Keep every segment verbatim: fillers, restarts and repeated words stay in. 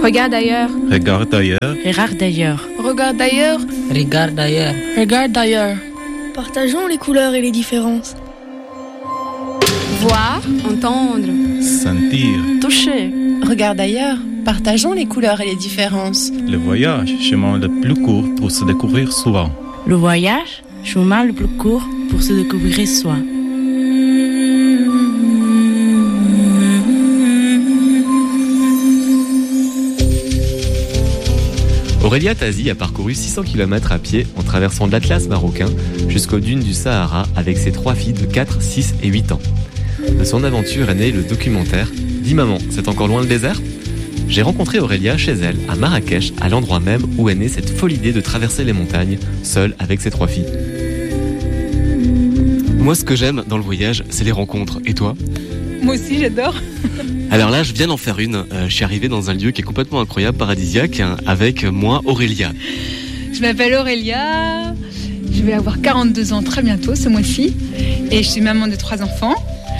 Regarde ailleurs. Regarde ailleurs. Regarde d'ailleurs. Regarde ailleurs. Regarde d'ailleurs. Regarde ailleurs. Partageons les couleurs et les différences. Voir, entendre, Sentir. Toucher. Regarde ailleurs. Partageons les couleurs et les différences. Le voyage, chemin le plus court pour se découvrir soi. Le voyage, chemin le plus court pour se découvrir soi. Aurélia Tazi a parcouru six cents kilomètres à pied en traversant l'Atlas marocain jusqu'aux dunes du Sahara avec ses trois filles de quatre, six et huit ans. De son aventure est né le documentaire « Dis maman, c'est encore loin le désert ?» J'ai rencontré Aurélia chez elle, à Marrakech, à l'endroit même où est née cette folle idée de traverser les montagnes, seule avec ses trois filles. Moi, ce que j'aime dans le voyage, c'est les rencontres. Et toi ? Moi aussi, j'adore. Alors là, je viens d'en faire une. Euh, je suis arrivé dans un lieu qui est complètement incroyable, paradisiaque, hein, avec moi, Aurélia. Je m'appelle Aurélia, je vais avoir quarante-deux ans très bientôt, ce mois-ci, et je suis maman de trois enfants.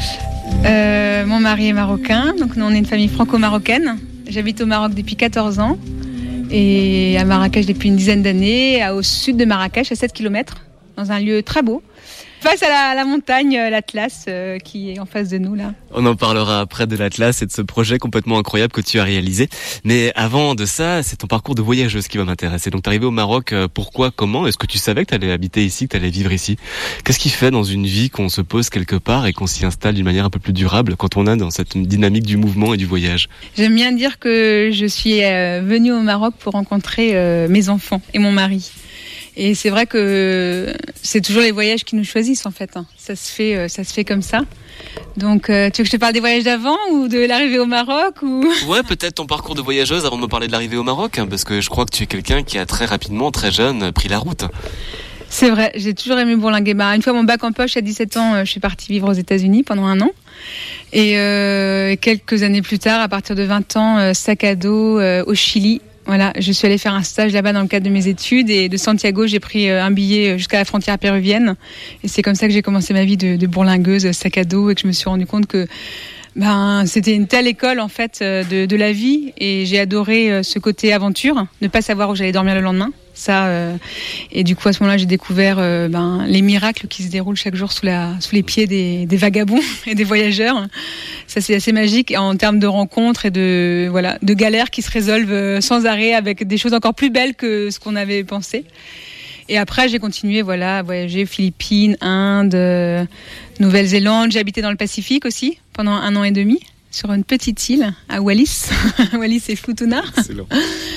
Euh, mon mari est marocain, donc nous, on est une famille franco-marocaine. J'habite au Maroc depuis quatorze ans, et à Marrakech depuis une dizaine d'années, au sud de Marrakech, à sept kilomètres, dans un lieu très beau. Face à la, à la montagne, l'Atlas, euh, qui est en face de nous, là. On en parlera après de l'Atlas et de ce projet complètement incroyable que tu as réalisé. Mais avant de ça, c'est ton parcours de voyageuse qui va m'intéresser. Donc, t'es arrivé au Maroc, euh, pourquoi, comment ? Est-ce que tu savais que t'allais habiter ici, que t'allais vivre ici ? Qu'est-ce qui fait dans une vie qu'on se pose quelque part et qu'on s'y installe d'une manière un peu plus durable quand on est dans cette dynamique du mouvement et du voyage ? J'aime bien dire que je suis euh, venue au Maroc pour rencontrer euh, mes enfants et mon mari. Et c'est vrai que c'est toujours les voyages qui nous choisissent en fait. Ça se fait, ça se fait comme ça. Donc, euh, tu veux que je te parle des voyages d'avant ou de l'arrivée au Maroc ou... Ouais, peut-être ton parcours de voyageuse avant de me parler de l'arrivée au Maroc, hein, parce que je crois que tu es quelqu'un qui a très rapidement, très jeune, pris la route. C'est vrai, j'ai toujours aimé bourlinguer. Bah, une fois mon bac en poche, à dix-sept ans, je suis partie vivre aux États-Unis pendant un an. Et euh, quelques années plus tard, à partir de vingt ans, sac à dos euh, au Chili. Voilà, je suis allée faire un stage là-bas dans le cadre de mes études et de Santiago, j'ai pris un billet jusqu'à la frontière péruvienne et c'est comme ça que j'ai commencé ma vie de, de bourlingueuse sac à dos et que je me suis rendu compte que ben c'était une telle école en fait de, de la vie et j'ai adoré ce côté aventure, ne pas savoir où j'allais dormir le lendemain. Ça euh, et du coup à ce moment-là j'ai découvert euh, ben les miracles qui se déroulent chaque jour sous la sous les pieds des, des vagabonds et des voyageurs. Ça c'est assez magique en termes de rencontres et de voilà de galères qui se résolvent sans arrêt avec des choses encore plus belles que ce qu'on avait pensé. Et après j'ai continué voilà à voyager Philippines, Inde, euh, Nouvelle-Zélande. J'ai habité dans le Pacifique aussi pendant un an et demi sur une petite île à Wallis, Wallis et Futuna. C'est long.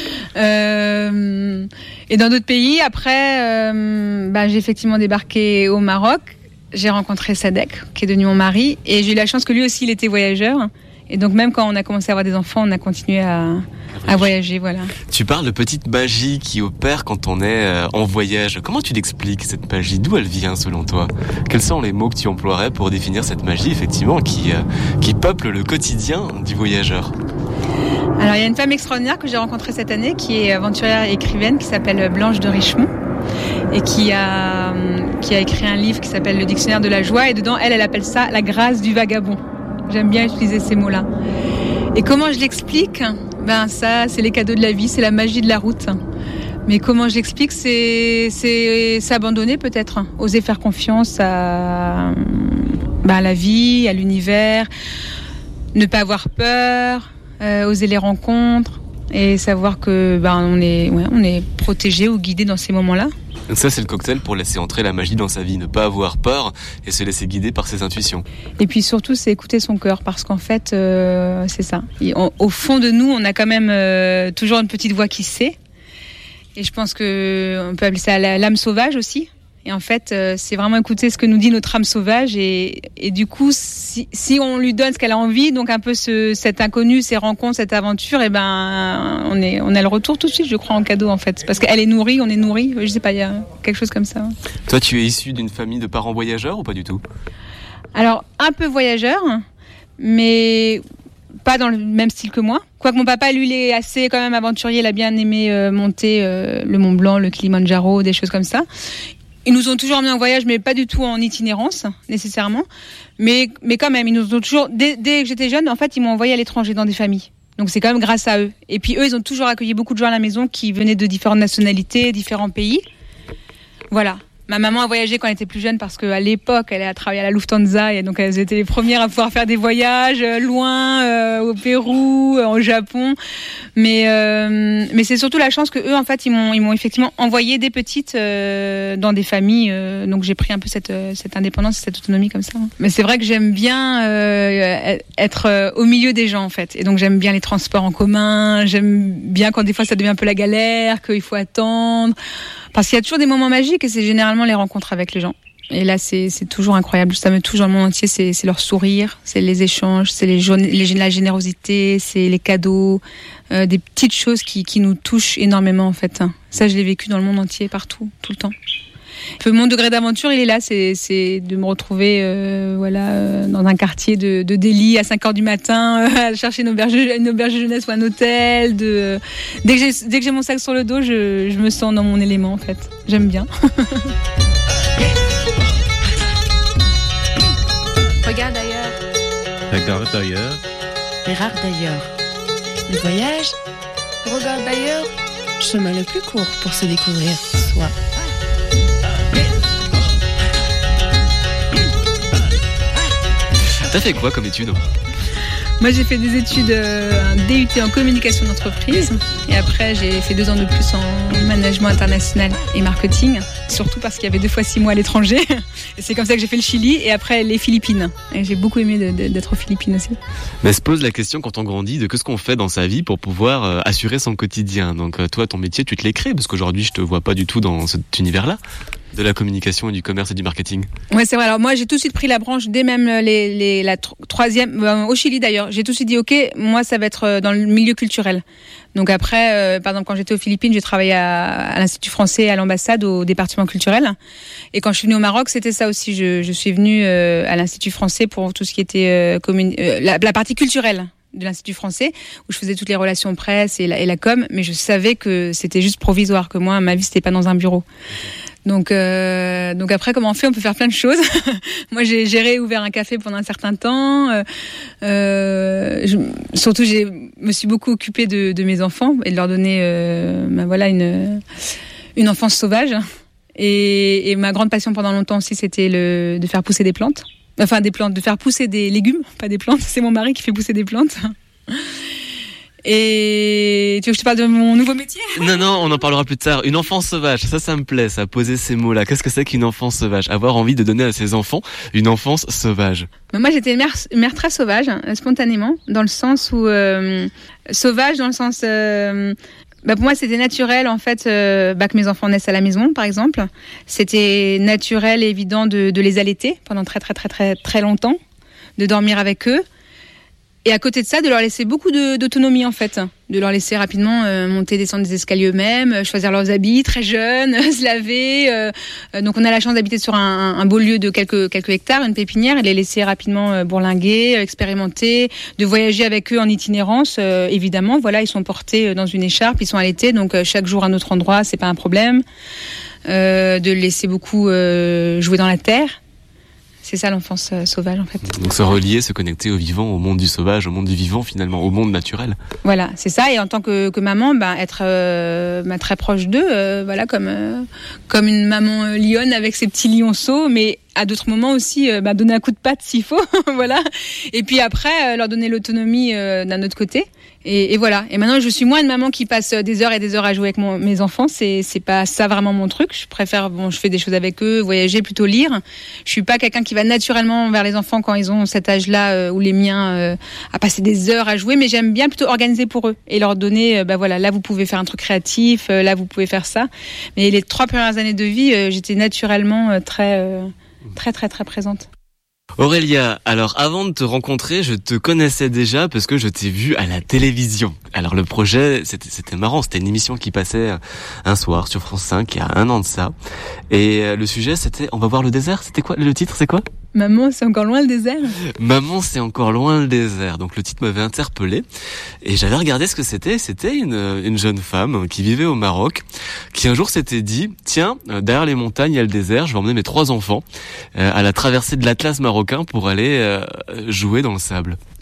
Euh, et dans d'autres pays, après, euh, bah, j'ai effectivement débarqué au Maroc. J'ai rencontré Sadek, qui est devenu mon mari, et j'ai eu la chance que lui aussi, il était voyageur. Et donc, même quand on a commencé à avoir des enfants, on a continué à, à voyager, voilà. Tu parles de petite magie qui opère quand on est euh, en voyage. Comment tu l'expliques, cette magie ? D'où elle vient, selon toi ? Quels sont les mots que tu emploierais pour définir cette magie, effectivement, qui, euh, qui peuple le quotidien du voyageur ? Alors, il y a une femme extraordinaire que j'ai rencontrée cette année, qui est aventurière et écrivaine, qui s'appelle Blanche de Richemont, et qui a, qui a écrit un livre qui s'appelle Le Dictionnaire de la joie, et dedans, elle, elle appelle ça la grâce du vagabond. J'aime bien utiliser ces mots-là. Et comment je l'explique ? Ben ça, c'est les cadeaux de la vie, c'est la magie de la route. Mais comment je l'explique ? C'est, c'est s'abandonner peut-être, oser faire confiance à, ben, à la vie, à l'univers, ne pas avoir peur, euh, oser les rencontres et savoir que ben on est, ouais, on est protégé ou guidé dans ces moments-là. Donc ça, c'est le cocktail pour laisser entrer la magie dans sa vie, ne pas avoir peur et se laisser guider par ses intuitions. Et puis surtout, c'est écouter son cœur, parce qu'en fait, euh, c'est ça. Et on, au fond de nous, on a quand même euh, toujours une petite voix qui sait. Et je pense que on peut appeler ça l'âme sauvage aussi. Et en fait, euh, c'est vraiment écouter ce que nous dit notre âme sauvage. Et, et du coup, si, si on lui donne ce qu'elle a envie, donc un peu ce, cet inconnu, ces rencontres, cette aventure, et ben, on est, on a le retour tout de suite, je crois, en cadeau, en fait. Parce qu'elle est nourrie, on est nourri. Je sais pas, il y a quelque chose comme ça. Toi, tu es issu d'une famille de parents voyageurs ou pas du tout ? Alors, un peu voyageur, mais pas dans le même style que moi. Quoique mon papa, lui, il est assez quand même aventurier. Il a bien aimé euh, monter euh, le Mont Blanc, le Kilimandjaro, des choses comme ça. Ils nous ont toujours emmenés en voyage, mais pas du tout en itinérance, nécessairement. Mais, mais quand même, ils nous ont toujours, dès, dès que j'étais jeune, en fait, ils m'ont envoyé à l'étranger dans des familles. Donc c'est quand même grâce à eux. Et puis eux, ils ont toujours accueilli beaucoup de gens à la maison qui venaient de différentes nationalités, différents pays. Voilà. Ma maman a voyagé quand elle était plus jeune parce qu'à l'époque, elle a travaillé à la Lufthansa et donc elles étaient les premières à pouvoir faire des voyages loin, euh, au Pérou, euh, au Japon. Mais euh, mais c'est surtout la chance que eux, en fait, ils m'ont ils m'ont effectivement envoyé des petites euh, dans des familles. Euh, donc j'ai pris un peu cette cette indépendance, cette autonomie comme ça. Mais c'est vrai que j'aime bien euh, être euh, au milieu des gens en fait. Et donc j'aime bien les transports en commun. J'aime bien quand des fois ça devient un peu la galère, qu'il faut attendre. Parce qu'il y a toujours des moments magiques et c'est généralement les rencontres avec les gens. Et là, c'est, c'est toujours incroyable. Ça me touche dans le monde entier. C'est, c'est leur sourire, c'est les échanges, c'est les, les, la générosité, c'est les cadeaux, euh, des petites choses qui, qui nous touchent énormément en fait. Ça, je l'ai vécu dans le monde entier, partout, tout le temps. Mon degré d'aventure, il est là, c'est, c'est de me retrouver euh, voilà, euh, dans un quartier de, de Delhi à cinq heures du matin, euh, à chercher une auberge, une auberge de jeunesse ou un hôtel. De, euh, dès, que j'ai, dès que j'ai mon sac sur le dos, je, je me sens dans mon élément en fait. J'aime bien. Regarde ailleurs. Regarde d'ailleurs. Regarde d'ailleurs. Le voyage, Regarde d'ailleurs. chemin le plus court pour se découvrir soi. T'as fait quoi comme étude ? Moi, j'ai fait des études, euh, un D U T en communication d'entreprise. Et après, j'ai fait deux ans de plus en management international et marketing. Surtout parce qu'il y avait deux fois six mois à l'étranger. Et c'est comme ça que j'ai fait le Chili et après les Philippines. Et j'ai beaucoup aimé de, de, d'être aux Philippines aussi. Mais se pose la question quand on grandit de qu'est-ce qu'on fait dans sa vie pour pouvoir euh, assurer son quotidien. Donc euh, toi, ton métier, tu te l'es créé parce qu'aujourd'hui, je te vois pas du tout dans cet univers-là de la communication et du commerce et du marketing. Ouais, c'est vrai. Alors moi, j'ai tout de suite pris la branche dès même les, les la tro- troisième euh, au Chili d'ailleurs. J'ai tout de suite dit ok, moi ça va être dans le milieu culturel. Donc après, euh, par exemple, quand j'étais aux Philippines, j'ai travaillé à, à l'Institut français, à l'ambassade, au département culturel. Et quand je suis venue au Maroc, c'était ça aussi. Je, je suis venue euh, à l'Institut français pour tout ce qui était euh, communi- euh, la, la partie culturelle de l'Institut français, où je faisais toutes les relations presse et la, et la com. Mais je savais que c'était juste provisoire, que moi, ma vie, c'était pas dans un bureau. Donc, euh, donc après, comment on fait ? On peut faire plein de choses. Moi, j'ai géré, ouvert un café pendant un certain temps. Euh, euh, je, surtout, je me suis beaucoup occupée de, de mes enfants et de leur donner, euh, ben voilà, une une enfance sauvage. Et, et ma grande passion pendant longtemps aussi, c'était le de faire pousser des plantes. Enfin, des plantes, de faire pousser des légumes, pas des plantes. C'est mon mari qui fait pousser des plantes. Et tu veux que je te parle de mon nouveau métier ? Non, non, on en parlera plus tard. Une enfance sauvage, ça, ça me plaît, ça, poser ces mots-là. Qu'est-ce que c'est qu'une enfance sauvage ? Avoir envie de donner à ses enfants une enfance sauvage. Moi, j'étais une mère, une mère très sauvage, spontanément, dans le sens où... Euh, sauvage dans le sens... Euh, bah pour moi, c'était naturel, en fait, euh, bah, que mes enfants naissent à la maison, par exemple. C'était naturel et évident de, de les allaiter pendant très, très, très, très, très longtemps, de dormir avec eux. Et à côté de ça, de leur laisser beaucoup de, d'autonomie en fait, de leur laisser rapidement euh, monter, descendre des escaliers eux-mêmes, choisir leurs habits, très jeunes, se laver. Euh, donc on a la chance d'habiter sur un, un beau lieu de quelques quelques hectares, une pépinière, et les laisser rapidement euh, bourlinguer, expérimenter, de voyager avec eux en itinérance. Euh, évidemment, voilà, ils sont portés dans une écharpe, ils sont allaités, donc euh, chaque jour à un autre endroit, c'est pas un problème. Euh, de laisser beaucoup euh, jouer dans la terre. C'est ça l'enfance euh, sauvage en fait. Donc se relier, se connecter au vivant, au monde du sauvage, au monde du vivant finalement, au monde naturel. Voilà, c'est ça. Et en tant que, que maman, ben, être euh, ben, très proche d'eux, euh, voilà, comme, euh, comme une maman euh, lionne avec ses petits lionceaux, mais à d'autres moments aussi euh, ben, donner un coup de patte s'il faut, voilà. Et puis après, euh, leur donner l'autonomie euh, d'un autre côté. Et, et voilà. Et maintenant, je suis moins une maman qui passe des heures et des heures à jouer avec mon, mes enfants. C'est, c'est pas ça vraiment mon truc. Je préfère, bon, je fais des choses avec eux, voyager, plutôt lire. Je suis pas quelqu'un qui va naturellement vers les enfants quand ils ont cet âge-là, euh, ou les miens, euh, à passer des heures à jouer. Mais j'aime bien plutôt organiser pour eux et leur donner, euh, bah voilà, là vous pouvez faire un truc créatif, euh, là vous pouvez faire ça. Mais les trois premières années de vie, euh, j'étais naturellement euh, très, euh, très, très, très présente. Aurélia, alors avant de te rencontrer, je te connaissais déjà parce que je t'ai vu à la télévision. Alors le projet, c'était, c'était marrant, c'était une émission qui passait un soir sur France cinq il y a un an de ça. Et le sujet, c'était « On va voir le désert ». C'était quoi ? Le titre, c'est quoi ? Maman, c'est encore loin le désert ? Maman, c'est encore loin le désert. Donc le titre m'avait interpellé et j'avais regardé ce que c'était. C'était une, une jeune femme qui vivait au Maroc, qui un jour s'était dit « Tiens, derrière les montagnes, il y a le désert, je vais emmener mes trois enfants euh, à la traversée de l'Atlas marocain pour aller euh, jouer dans le sable ».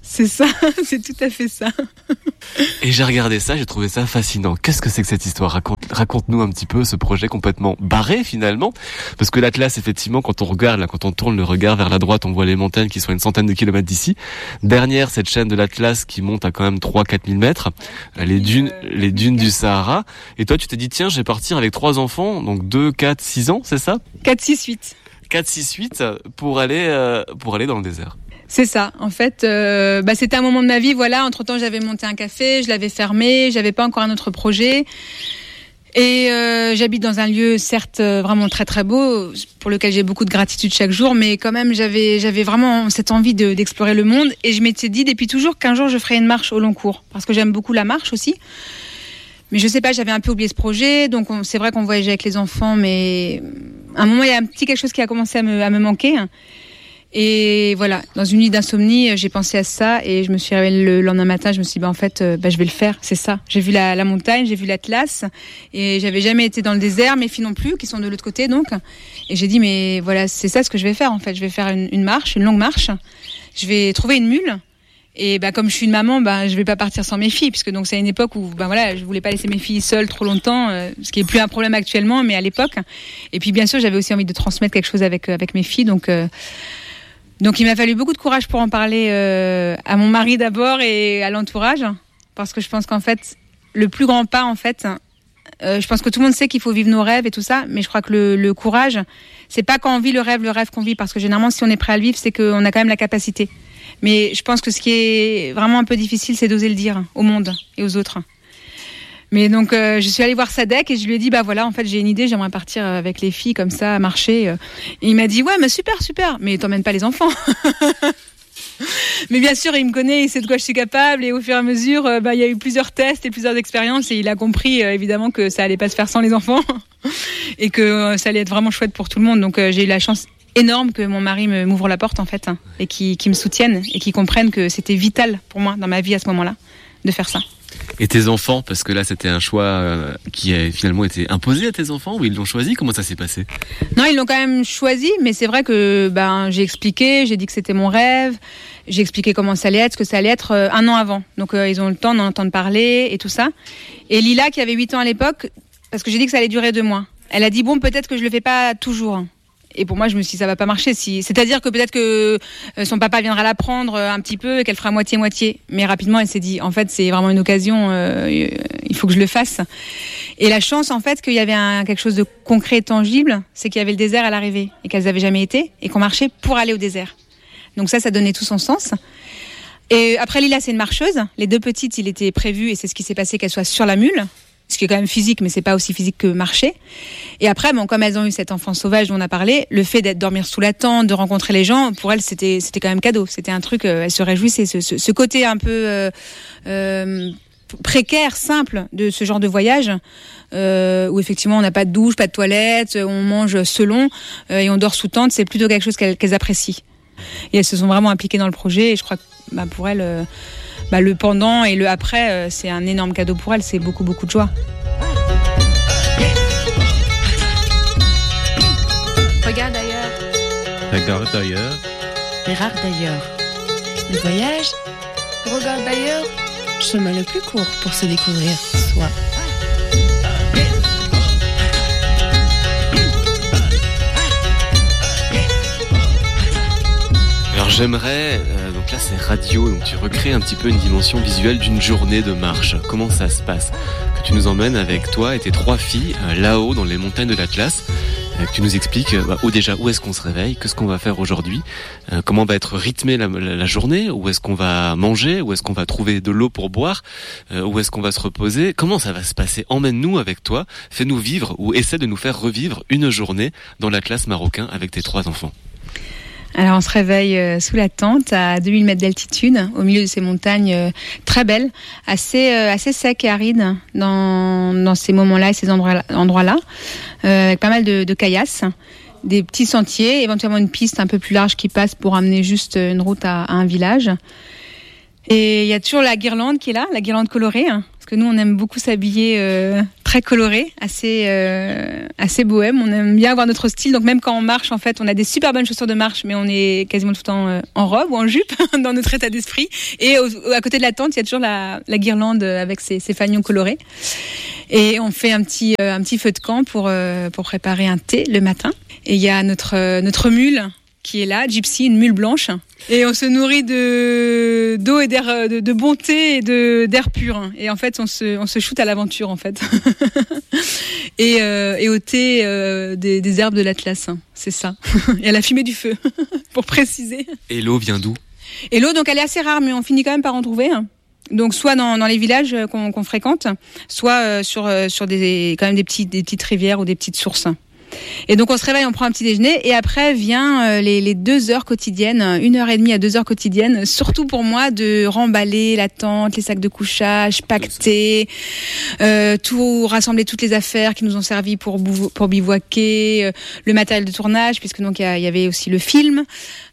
C'est ça, c'est tout à fait ça. Et j'ai regardé ça, j'ai trouvé ça fascinant. Qu'est-ce que c'est que cette histoire ? Raconte, raconte-nous un petit peu ce projet complètement barré finalement. Parce que l'Atlas, effectivement, quand on regarde, là, quand on tourne le regard vers la droite, on voit les montagnes qui sont à une centaine de kilomètres d'ici. Derrière cette chaîne de l'Atlas qui monte à quand même trois à quatre mille mètres, les dunes, les dunes du Sahara. Et toi, tu t'es dit, tiens, je vais partir avec trois enfants, donc deux, quatre, six ans, c'est ça ? quatre, six, huit. quatre, six, huit pour aller, euh, pour aller dans le désert. C'est ça. En fait, euh, bah, c'était un moment de ma vie. Voilà. Entre temps, j'avais monté un café, je l'avais fermé, j'avais pas encore un autre projet. Et euh, j'habite dans un lieu, certes, vraiment très très beau, pour lequel j'ai beaucoup de gratitude chaque jour, mais quand même, j'avais j'avais vraiment cette envie de, d'explorer le monde. Et je m'étais dit depuis toujours qu'un jour, je ferais une marche au long cours, parce que j'aime beaucoup la marche aussi. Mais je sais pas, j'avais un peu oublié ce projet. Donc, on, c'est vrai qu'on voyageait avec les enfants, mais à un moment, il y a un petit quelque chose qui a commencé à me, à me manquer. Et voilà, dans une nuit d'insomnie, j'ai pensé à ça et je me suis réveillée le lendemain matin. Je me suis dit, bah, en fait, bah, je vais le faire, c'est ça. J'ai vu la, la montagne, j'ai vu l'Atlas et j'avais jamais été dans le désert, mes filles non plus, qui sont de l'autre côté donc. Et j'ai dit, mais voilà, c'est ça ce que je vais faire en fait. Je vais faire une, une marche, une longue marche. Je vais trouver une mule. Et bah, comme je suis une maman, bah, je vais pas partir sans mes filles, puisque donc c'est une époque où bah, voilà, je voulais pas laisser mes filles seules trop longtemps, euh, ce qui est plus un problème actuellement, mais à l'époque. Et puis bien sûr, j'avais aussi envie de transmettre quelque chose avec, avec mes filles, donc. Euh, Donc il m'a fallu beaucoup de courage pour en parler euh, à mon mari d'abord et à l'entourage, parce que je pense qu'en fait, le plus grand pas, en fait, euh, je pense que tout le monde sait qu'il faut vivre nos rêves et tout ça, mais je crois que le, le courage, c'est pas quand on vit le rêve, le rêve qu'on vit, parce que généralement, si on est prêt à le vivre, c'est qu'on a quand même la capacité. Mais je pense que ce qui est vraiment un peu difficile, c'est d'oser le dire au monde et aux autres. Mais donc, euh, je suis allée voir Sadek et je lui ai dit, bah voilà, en fait, j'ai une idée, j'aimerais partir avec les filles comme ça, marcher. Et il m'a dit, ouais, mais super, super, mais t'emmènes pas les enfants. Mais bien sûr, il me connaît, il sait de quoi je suis capable. Et au fur et à mesure, euh, bah, il y a eu plusieurs tests et plusieurs expériences. Et il a compris, euh, évidemment, que ça allait pas se faire sans les enfants. Et que euh, ça allait être vraiment chouette pour tout le monde. Donc, euh, j'ai eu la chance énorme que mon mari me, m'ouvre la porte, en fait. Hein, et qu'il, qu'il me soutienne et qu'il comprenne que c'était vital pour moi, dans ma vie à ce moment-là, de faire ça. Et tes enfants, parce que là c'était un choix euh, qui a finalement été imposé à tes enfants ou ils l'ont choisi ? Comment ça s'est passé ? Non, ils l'ont quand même choisi, mais c'est vrai que ben j'ai expliqué, j'ai dit que c'était mon rêve, j'ai expliqué comment ça allait être, ce que ça allait être euh, un an avant. Donc euh, ils ont le temps d'en entendre parler et tout ça. Et Lila, qui avait huit ans à l'époque, parce que j'ai dit que ça allait durer deux mois, elle a dit bon, peut-être que je le fais pas toujours. Et pour moi, je me suis dit, ça va pas marcher. Si... C'est-à-dire que peut-être que son papa viendra la prendre un petit peu et qu'elle fera moitié-moitié. Mais rapidement, elle s'est dit, en fait, c'est vraiment une occasion, euh, il faut que je le fasse. Et la chance, en fait, qu'il y avait un, quelque chose de concret et tangible, c'est qu'il y avait le désert à l'arrivée et qu'elles avaient jamais été et qu'on marchait pour aller au désert. Donc ça, ça donnait tout son sens. Et après, Lila, c'est une marcheuse. Les deux petites, il était prévu, et c'est ce qui s'est passé, qu'elles soient sur la mule. Ce qui est quand même physique, mais c'est pas aussi physique que marcher. Et après, bon, comme elles ont eu cet enfant sauvage dont on a parlé, le fait d'être dormir sous la tente, de rencontrer les gens, pour elles, c'était c'était quand même cadeau. C'était un truc, euh, elles se réjouissaient. Ce, ce, ce côté un peu euh, euh, précaire, simple de ce genre de voyage, euh, où effectivement on n'a pas de douche, pas de toilette, on mange selon euh, et on dort sous tente, c'est plutôt quelque chose qu'elles, qu'elles apprécient. Et elles se sont vraiment impliquées dans le projet. Et je crois que bah, pour elles. Euh, Bah, le pendant et le après, euh, c'est un énorme cadeau pour elle, c'est beaucoup beaucoup de joie. Regarde ailleurs. Regarde ailleurs. Regarde d'ailleurs. Le voyage, Regarde ailleurs. chemin le plus court pour se découvrir soi. Alors j'aimerais, euh, donc là c'est radio, donc tu recrées un petit peu une dimension visuelle d'une journée de marche. Comment ça se passe ? Que tu nous emmènes avec toi et tes trois filles euh, là-haut dans les montagnes de l'Atlas, euh, que tu nous expliques euh, bah, où déjà où est-ce qu'on se réveille, qu'est-ce qu'on va faire aujourd'hui, euh, comment va être rythmée la, la, la journée, où est-ce qu'on va manger, où est-ce qu'on va trouver de l'eau pour boire, euh, où est-ce qu'on va se reposer, comment ça va se passer ? Emmène-nous avec toi, fais-nous vivre ou essaie de nous faire revivre une journée dans l'Atlas marocain avec tes trois enfants. Alors on se réveille euh, sous la tente à deux mille mètres d'altitude, au milieu de ces montagnes euh, très belles, assez euh, assez secs et arides dans dans ces moments-là et ces endroits endroits-là, euh, avec pas mal de, de caillasses, des petits sentiers, éventuellement une piste un peu plus large qui passe pour amener juste une route à, à un village. Et il y a toujours la guirlande qui est là, la guirlande colorée, hein, parce que nous on aime beaucoup s'habiller euh, très coloré, assez euh, assez bohème. On aime bien avoir notre style. Donc même quand on marche, en fait, on a des super bonnes chaussures de marche, mais on est quasiment tout le temps euh, en robe ou en jupe dans notre état d'esprit. Et au, à côté de la tente, il y a toujours la, la guirlande avec ses, ses fanions colorés. Et on fait un petit euh, un petit feu de camp pour euh, pour préparer un thé le matin. Et il y a notre euh, notre mule qui est là, Gypsy, une mule blanche. Et on se nourrit de d'eau et d'air, de, de bonté et de d'air pur. Et en fait, on se on se shoot à l'aventure en fait. et euh, et au thé euh, des, des herbes de l'Atlas, c'est ça. Et à la fumée du feu, pour préciser. Et l'eau vient d'où ? Et l'eau, donc elle est assez rare, mais on finit quand même par en trouver. Donc soit dans dans les villages qu'on, qu'on fréquente, soit euh, sur euh, sur des quand même des petites des petites rivières ou des petites sources. Et donc on se réveille, on prend un petit déjeuner et après vient euh, les, les deux heures quotidiennes, une heure et demie à deux heures quotidiennes, surtout pour moi de remballer la tente, les sacs de couchage, pacter, euh, tout rassembler toutes les affaires qui nous ont servi pour bou- pour bivouaquer, euh, le matériel de tournage puisque donc il y, y avait aussi le film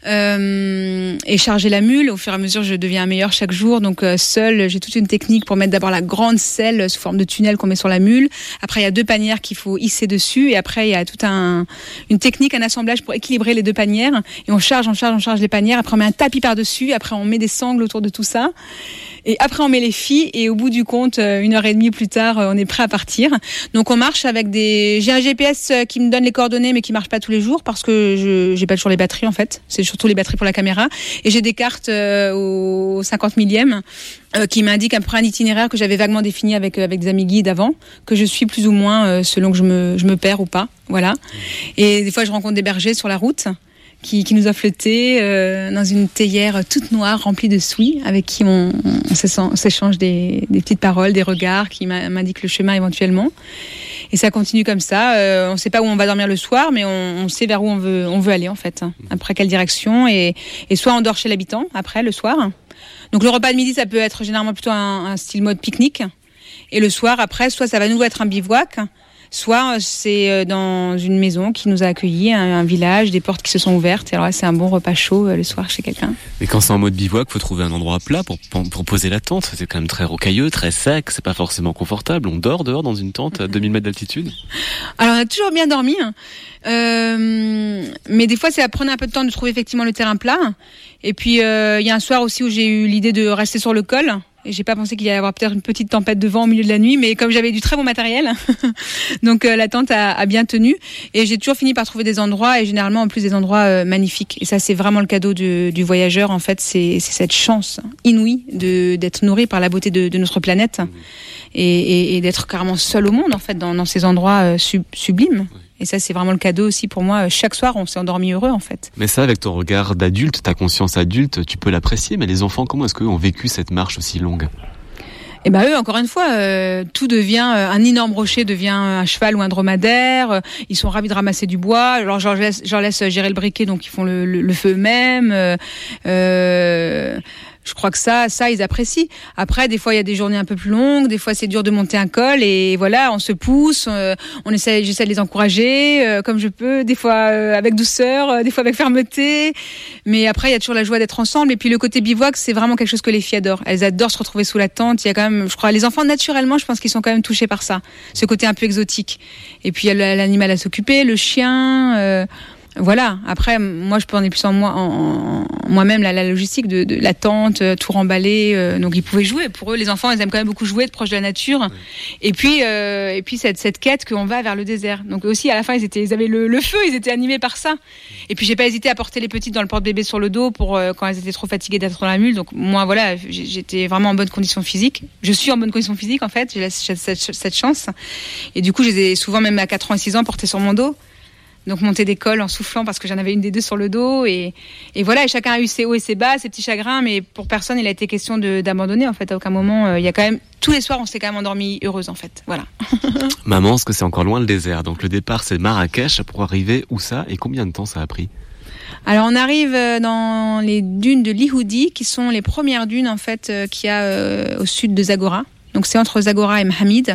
euh, et charger la mule. Au fur et à mesure, je deviens meilleure chaque jour. Donc euh, seule, j'ai toute une technique pour mettre d'abord la grande selle sous forme de tunnel qu'on met sur la mule. Après il y a deux panières qu'il faut hisser dessus et après il y a tout un, une technique, un assemblage pour équilibrer les deux panières. Et on charge, on charge, on charge les panières. Après, on met un tapis par-dessus. Après, on met des sangles autour de tout ça. Et après, on met les filles. Et au bout du compte, une heure et demie plus tard, on est prêt à partir. Donc, on marche avec des... J'ai un G P S qui me donne les coordonnées, mais qui marche pas tous les jours parce que je j'ai pas toujours les batteries, en fait. C'est surtout les batteries pour la caméra. Et j'ai des cartes euh, au cinquante millième euh, qui m'indiquent un peu un itinéraire que j'avais vaguement défini avec, euh, avec des amis guides avant, que je suis plus ou moins euh, selon que je me, je me perds ou pas. Voilà. Et des fois, je rencontre des bergers sur la route qui, qui nous offrent le thé euh, dans une théière toute noire remplie de souis, avec qui on, on s'échange des, des petites paroles, des regards qui m'indiquent le chemin éventuellement. Et ça continue comme ça. Euh, on ne sait pas où on va dormir le soir, mais on, on sait vers où on veut, on veut aller en fait. Après quelle direction. Et, et soit on dort chez l'habitant après le soir. Donc le repas de midi, ça peut être généralement plutôt un, un style mode pique-nique. Et le soir après, soit ça va nous être un bivouac, soit c'est dans une maison qui nous a accueillis, un, un village, des portes qui se sont ouvertes. Et alors là, c'est un bon repas chaud le soir chez quelqu'un. Mais quand c'est en mode bivouac, faut trouver un endroit plat pour, pour poser la tente. C'est quand même très rocailleux, très sec, c'est pas forcément confortable. On dort dehors dans une tente à deux mille mètres d'altitude. Alors on a toujours bien dormi, euh, mais des fois ça prenait un peu de temps de trouver effectivement le terrain plat. Et puis il euh, y a un soir aussi où j'ai eu l'idée de rester sur le col. Et j'ai pas pensé qu'il y allait y avoir peut-être une petite tempête de vent au milieu de la nuit, mais comme j'avais du très bon matériel, donc euh, la tente a, a bien tenu. Et j'ai toujours fini par trouver des endroits, et généralement en plus des endroits euh, magnifiques. Et ça, c'est vraiment le cadeau du, du voyageur. En fait, c'est, c'est cette chance inouïe de d'être nourri par la beauté de, de notre planète et, et, et d'être carrément seul au monde en fait dans, dans ces endroits euh, sub, sublimes. Et ça, c'est vraiment le cadeau aussi pour moi. Chaque soir, on s'est endormi heureux, en fait. Mais ça, avec ton regard d'adulte, ta conscience adulte, tu peux l'apprécier. Mais les enfants, comment est-ce qu'eux ont vécu cette marche aussi longue ? Et ben eux, encore une fois, euh, tout devient euh, un énorme rocher devient un cheval ou un dromadaire. Euh, ils sont ravis de ramasser du bois. Alors je leur laisse, je leur laisse gérer le briquet, donc ils font le, le, le feu eux-mêmes. Euh, euh, je crois que ça, ça ils apprécient. Après, des fois il y a des journées un peu plus longues, des fois c'est dur de monter un col et voilà, on se pousse, euh, on essaie, j'essaie de les encourager euh, comme je peux, des fois euh, avec douceur, euh, des fois avec fermeté. Mais après il y a toujours la joie d'être ensemble. Et puis le côté bivouac, c'est vraiment quelque chose que les filles adorent. Elles adorent se retrouver sous la tente. Il y a quand même, je crois, les enfants naturellement, je pense qu'ils sont quand même touchés par ça, ce côté un peu exotique. Et puis il y a l'animal à s'occuper, le chien. Euh, Voilà. Après, moi, je peux en plus en moi, en, en, moi-même la, la logistique de, de la tente, tout remballer. Euh, donc, ils pouvaient jouer. Pour eux, les enfants, ils aiment quand même beaucoup jouer, être proche de la nature. Oui. Et puis, euh, et puis cette, cette quête qu'on va vers le désert. Donc aussi, à la fin, ils étaient, ils avaient le, le feu, ils étaient animés par ça. Et puis, j'ai pas hésité à porter les petites dans le porte-bébé sur le dos pour euh, quand elles étaient trop fatiguées d'être dans la mule. Donc, moi, voilà, j'étais vraiment en bonne condition physique. Je suis en bonne condition physique, en fait. J'ai cette, cette, cette chance. Et du coup, je les ai souvent, même à quatre ans et six ans, portés sur mon dos. Donc monter des cols en soufflant parce que j'en avais une des deux sur le dos et, et voilà, et chacun a eu ses hauts et ses bas, ses petits chagrins, mais pour personne il a été question de, d'abandonner en fait. À aucun moment, euh, il y a quand même tous les soirs on s'est quand même endormi heureuse en fait. Voilà. Maman, est-ce que c'est encore loin le désert? Donc le départ c'est Marrakech, pour arriver où ça et combien de temps ça a pris? Alors on arrive dans les dunes de l'Ihoudi qui sont les premières dunes en fait qu'il y a euh, au sud de Zagora. Donc c'est entre Zagora et Mohamid.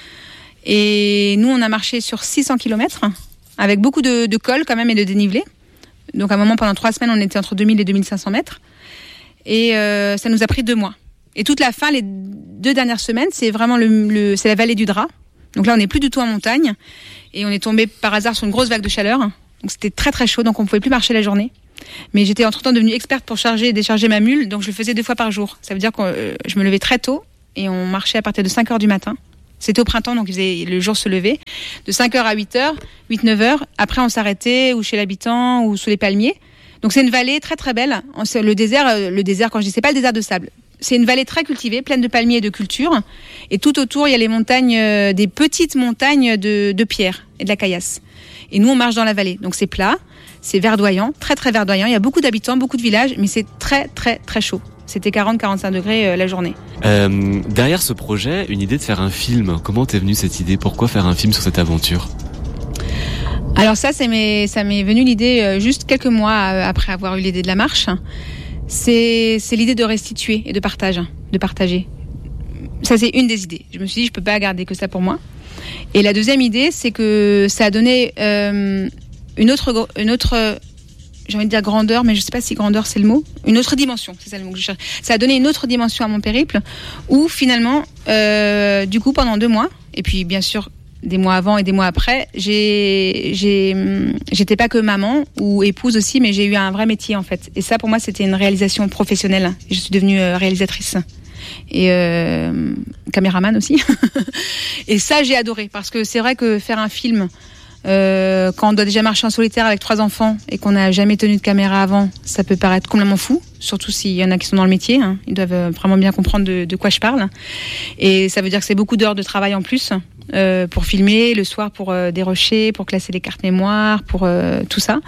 Et nous on a marché sur six cents kilomètres. Avec beaucoup de, de cols quand même et de dénivelé. Donc à un moment, pendant trois semaines, on était entre deux mille et deux mille cinq cents mètres. Et euh, ça nous a pris deux mois. Et toute la fin, les deux dernières semaines, c'est vraiment le, le c'est la vallée du Drap. Donc là, on n'est plus du tout en montagne. Et on est tombé par hasard sur une grosse vague de chaleur. Donc c'était très très chaud, donc on ne pouvait plus marcher la journée. Mais j'étais entre-temps devenue experte pour charger et décharger ma mule, donc je le faisais deux fois par jour. Ça veut dire que euh, je me levais très tôt et on marchait à partir de cinq heures du matin. C'était au printemps, donc il faisait, le jour se levait. De cinq heures à huit heures, huit neuf heures. Après, on s'arrêtait ou chez l'habitant ou sous les palmiers. Donc c'est une vallée très très belle. Le désert, le désert quand je dis, c'est pas le désert de sable. C'est une vallée très cultivée, pleine de palmiers et de cultures. Et tout autour, il y a les montagnes, euh, des petites montagnes de, de pierre et de la caillasse. Et nous, on marche dans la vallée. Donc c'est plat. C'est verdoyant, très très verdoyant. Il y a beaucoup d'habitants, beaucoup de villages, mais c'est très très très chaud. C'était quarante à quarante-cinq degrés euh, la journée. Euh, derrière ce projet, une idée de faire un film. Comment t'es venue cette idée ? Pourquoi faire un film sur cette aventure ? Alors ça, c'est mes, ça m'est venu l'idée euh, juste quelques mois euh, après avoir eu l'idée de la marche. C'est, c'est l'idée de restituer et de partage, de partager. Ça, c'est une des idées. Je me suis dit, je peux pas garder que ça pour moi. Et la deuxième idée, c'est que ça a donné... Euh, Une autre, une autre, j'ai envie de dire grandeur, mais je ne sais pas si grandeur c'est le mot. Une autre dimension, c'est ça le mot que je cherche. Ça a donné une autre dimension à mon périple, où finalement, euh, du coup, pendant deux mois, et puis bien sûr des mois avant et des mois après, j'ai, j'ai, j'étais pas que maman ou épouse aussi, mais j'ai eu un vrai métier en fait. Et ça, pour moi, c'était une réalisation professionnelle. Je suis devenue réalisatrice et euh, caméraman aussi. Et ça, j'ai adoré parce que c'est vrai que faire un film. Euh, quand on doit déjà marcher en solitaire avec trois enfants et qu'on n'a jamais tenu de caméra avant, ça peut paraître complètement fou, surtout s'il y en a qui sont dans le métier, hein. Ils doivent vraiment bien comprendre de, de quoi je parle. Et ça veut dire que c'est beaucoup d'heures de travail en plus euh, pour filmer, le soir pour euh, dérocher, pour classer les cartes mémoire, pour euh, tout ça.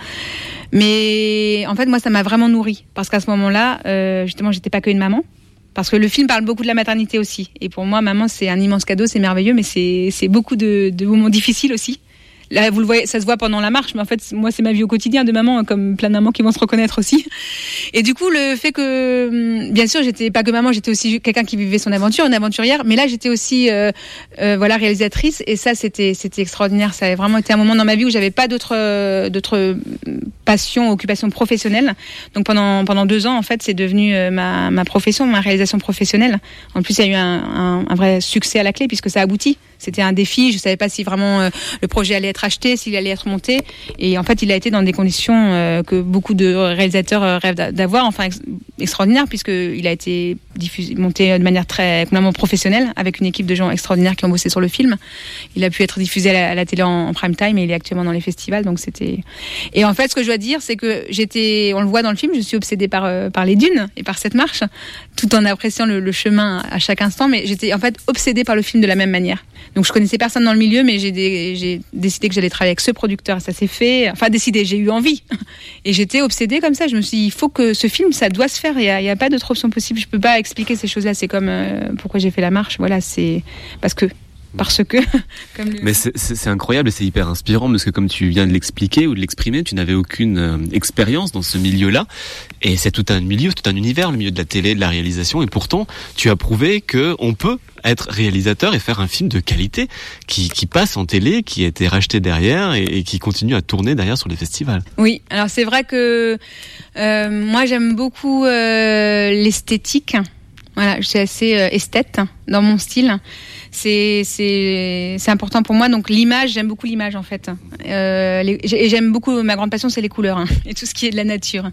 Mais en fait, moi, ça m'a vraiment nourrie parce qu'à ce moment-là, euh, justement, j'étais pas que une maman. Parce que le film parle beaucoup de la maternité aussi. Et pour moi, maman, c'est un immense cadeau, c'est merveilleux, mais c'est, c'est beaucoup de, de moments difficiles aussi. Là, vous le voyez, ça se voit pendant la marche, mais en fait, moi, c'est ma vie au quotidien de maman, comme plein de mamans qui vont se reconnaître aussi. Et du coup, le fait que, bien sûr, j'étais pas que maman, j'étais aussi quelqu'un qui vivait son aventure, une aventurière, mais là, j'étais aussi, euh, euh, voilà, réalisatrice, et ça, c'était, c'était extraordinaire. Ça a vraiment été un moment dans ma vie où j'avais pas d'autres, euh, d'autres passions, occupations professionnelles. Donc pendant pendant deux ans, en fait, c'est devenu euh, ma ma profession, ma réalisation professionnelle. En plus, il y a eu un, un, un vrai succès à la clé puisque ça aboutit. C'était un défi. Je savais pas si vraiment euh, le projet allait être acheté, s'il allait être monté. Et en fait, il a été dans des conditions euh, que beaucoup de réalisateurs euh, rêvent d'avoir, enfin ex- extraordinaires, puisque il a été diffusé, monté de manière très complètement professionnelle avec une équipe de gens extraordinaires qui ont bossé sur le film. Il a pu être diffusé à la, à la télé en, en prime time et il est actuellement dans les festivals. Donc c'était. Et en fait, ce que je dois dire, c'est que j'étais, on le voit dans le film, je suis obsédée par euh, par les dunes et par cette marche, tout en appréciant le, le chemin à chaque instant. Mais j'étais en fait obsédée par le film de la même manière. Donc je connaissais personne dans le milieu, mais j'ai, des, j'ai décidé que j'allais travailler avec ce producteur. Ça s'est fait. Enfin décidé, j'ai eu envie. Et j'étais obsédée comme ça. Je me suis dit, il faut que ce film, ça doit se faire. Il y a, il y a pas d'autre option possible. Je peux pas expliquer ces choses-là. C'est comme euh, pourquoi j'ai fait la marche. Voilà, c'est parce que. Parce que. Comme le... Mais c'est, c'est, c'est incroyable et c'est hyper inspirant parce que comme tu viens de l'expliquer ou de l'exprimer, tu n'avais aucune euh, expérience dans ce milieu-là. Et c'est tout un milieu, tout un univers, le milieu de la télé, de la réalisation. Et pourtant, tu as prouvé que on peut être réalisateur et faire un film de qualité qui, qui passe en télé, qui a été racheté derrière et, et qui continue à tourner derrière sur les festivals. Oui, alors c'est vrai que euh, moi j'aime beaucoup euh, l'esthétique. Voilà, je suis assez euh, esthète dans mon style. C'est c'est c'est important pour moi. Donc l'image, j'aime beaucoup l'image en fait. Euh, les, et j'aime beaucoup, ma grande passion, c'est les couleurs hein, et tout ce qui est de la nature.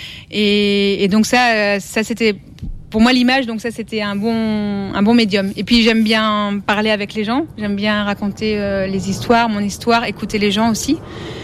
Et, et donc ça, ça c'était pour moi l'image. Donc ça c'était un bon un bon médium. Et puis j'aime bien parler avec les gens. J'aime bien raconter euh, les histoires, mon histoire, écouter les gens aussi.